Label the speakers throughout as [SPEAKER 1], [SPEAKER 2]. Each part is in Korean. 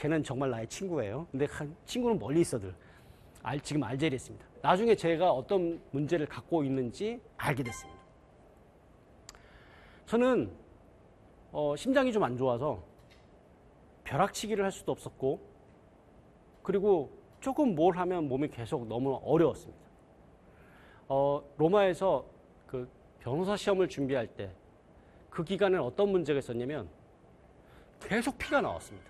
[SPEAKER 1] 걔는 정말 나의 친구예요. 근데 친구는 멀리 있어들. 지금 알제리에 있습니다. 나중에 제가 어떤 문제를 갖고 있는지 알게 됐습니다. 저는 심장이 좀 안 좋아서 벼락치기를 할 수도 없었고, 그리고 조금 뭘 하면 몸이 계속 너무 어려웠습니다. 로마에서 그 변호사 시험을 준비할 때 그 기간에는 어떤 문제가 있었냐면 계속 피가 나왔습니다.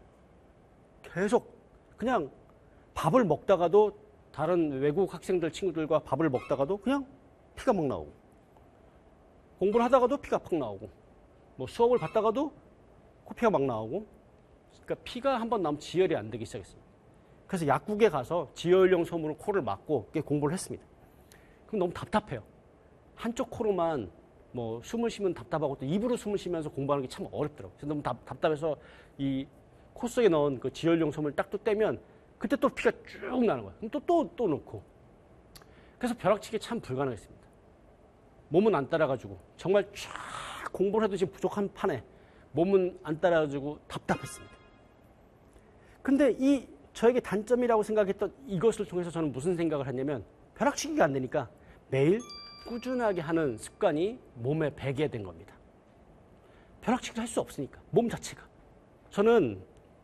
[SPEAKER 1] 계속 그냥 밥을 먹다가도 다른 외국 학생들 친구들과 밥을 먹다가도 그냥 피가 막 나오고, 공부를 하다가도 피가 팍 나오고, 뭐 수업을 받다가도 코피가 막 나오고, 그러니까 피가 한번 나오면 지혈이 안 되기 시작했습니다. 그래서 약국에 가서 지혈용 솜으로 코를 막고 공부를 했습니다. 그럼 너무 답답해요. 한쪽 코로만 뭐 숨을 쉬면 답답하고 또 입으로 숨을 쉬면서 공부하는 게 참 어렵더라고요. 그래서 너무 답답해서 이 코 속에 넣은 그 지혈용 솜을 딱 또 떼면 그때 또 피가 쭉 나는 거예요. 그럼 또 넣고. 그래서 벼락치기 참 불가능했습니다. 몸은 안 따라가지고 정말 쫙 공부를 해도 지금 부족한 판에 몸은 안 따라가지고 답답했습니다. 근데 저에게 단점이라고 생각했던 이것을 통해서 저는 무슨 생각을 했냐면, 벼락치기가 안 되니까 매일 꾸준하게 하는 습관이 몸에 배게 된 겁니다. 벼락치기를 할 수 없으니까, 몸 자체가. 저는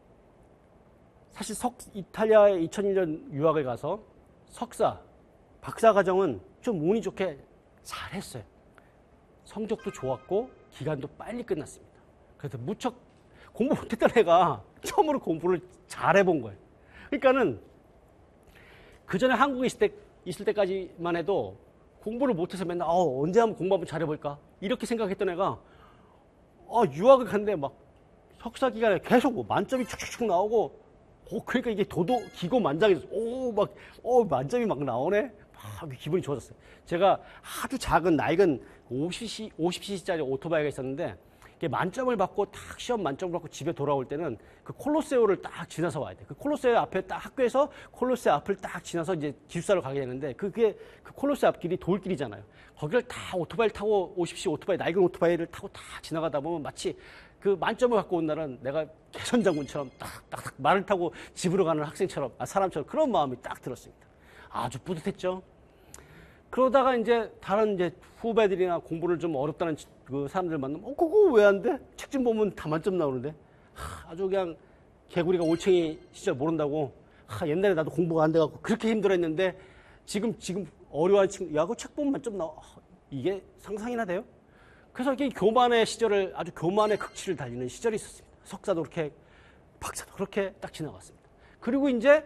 [SPEAKER 1] 사실 이탈리아에 2001년 유학을 가서 석사, 박사 과정은 좀 운이 좋게 잘했어요. 성적도 좋았고 기간도 빨리 끝났습니다. 그래서 무척 공부 못했던 애가 처음으로 공부를 잘해본 거예요. 그러니까는 그 전에 한국에 있을 때까지만 해도 공부를 못해서 맨날 언제 한번 공부 한번 잘해볼까 이렇게 생각했던 애가 유학을 갔는데 막 석사 기간에 계속 뭐 만점이 축축축 나오고, 그러니까 이게 기고만장해서 만점이 막 나오네. 막 기분이 좋아졌어요. 제가 아주 작은 낡은 50cc짜리 오토바이가 있었는데, 만점을 받고 딱 시험 만점을 받고 집에 돌아올 때는 그 콜로세오를 딱 지나서 와야 돼. 그 콜로세오 앞에 딱 학교에서 콜로세오 앞을 딱 지나서 이제 기숙사로 가게 되는데, 그 콜로세오 앞길이 돌길이잖아요. 거기를 다 오토바이를 타고 50cc 오토바이, 낡은 오토바이를 타고 다 지나가다 보면 마치 그 만점을 갖고 온 날은 내가 개선장군처럼 딱 말을 타고 집으로 가는 학생처럼, 사람처럼 그런 마음이 딱 들었습니다. 아주 뿌듯했죠. 그러다가 이제 다른 후배들이나 공부를 좀 어렵다는 그 사람들 만나면 그거 왜 안 돼? 책 좀 보면 다 만점 나오는데. 아주 그냥 개구리가 올챙이 시절 모른다고. 옛날에 나도 공부가 안 돼갖고 그렇게 힘들었는데 지금 어려워하는 친구, 야, 그 책 보면 만점 나와. 이게 상상이나 돼요? 그래서 이게 교만의 시절을, 아주 교만의 극치를 달리는 시절이 있었습니다. 석사도 그렇게, 박사도 그렇게 딱 지나갔습니다. 그리고 이제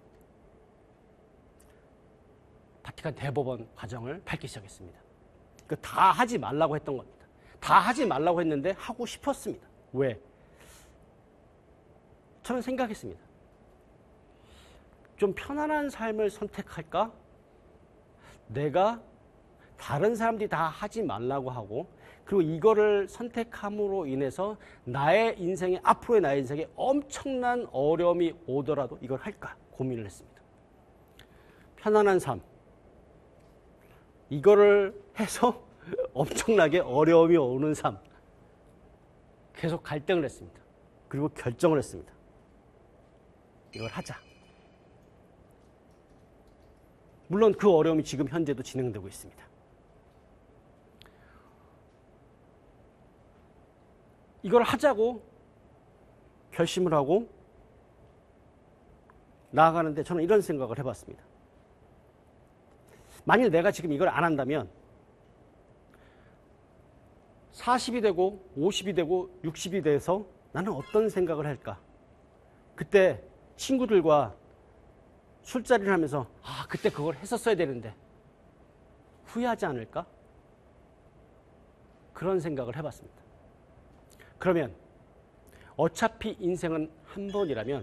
[SPEAKER 1] 바티칸 대법원 과정을 밟기 시작했습니다. 다 하지 말라고 했던 겁니다. 다 하지 말라고 했는데 하고 싶었습니다. 왜? 저는 생각했습니다. 좀 편안한 삶을 선택할까? 내가 다른 사람들이 다 하지 말라고 하고, 그리고 이거를 선택함으로 인해서 앞으로의 나의 인생에 엄청난 어려움이 오더라도 이걸 할까 고민을 했습니다. 편안한 삶, 이거를 해서 엄청나게 어려움이 오는 삶, 계속 갈등을 했습니다. 그리고 결정을 했습니다. 이걸 하자. 물론 그 어려움이 지금 현재도 진행되고 있습니다. 이걸 하자고 결심을 하고 나아가는데 저는 이런 생각을 해봤습니다. 만일 내가 지금 이걸 안 한다면 40이 되고 50이 되고 60이 돼서 나는 어떤 생각을 할까? 그때 친구들과 술자리를 하면서 그때 그걸 했었어야 되는데 후회하지 않을까? 그런 생각을 해봤습니다. 그러면 어차피 인생은 한 번이라면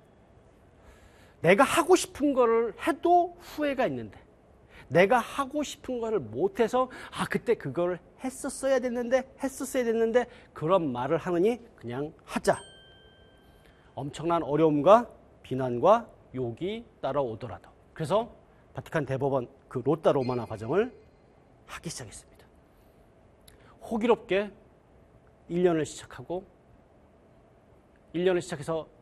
[SPEAKER 1] 내가 하고 싶은 거를 해도 후회가 있는데, 내가 하고 싶은 거를 못해서 그때 그걸 했었어야 됐는데 그런 말을 하느니 그냥 하자. 엄청난 어려움과 비난과 욕이 따라오더라도. 그래서 바티칸 대법원 그 로타 로마나 과정을 하기 시작했습니다. 호기롭게 1년을 시작해서